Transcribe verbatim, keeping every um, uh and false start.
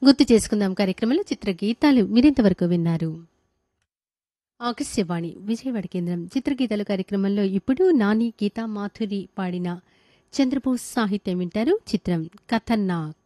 గుర్తు చేసుకుందాం కార్యక్రమంలో చిత్రగీతాలు మీరింతవరకు విన్నారు. ఆకాశవాణి విజయవాడ కేంద్రం చిత్రగీతాలు కార్యక్రమంలో ఇప్పుడు నాని, గీతా మాధురి పాడిన చంద్రబోస్ సాహిత్యం వింటారు. చిత్రం ఖతర్నాక్.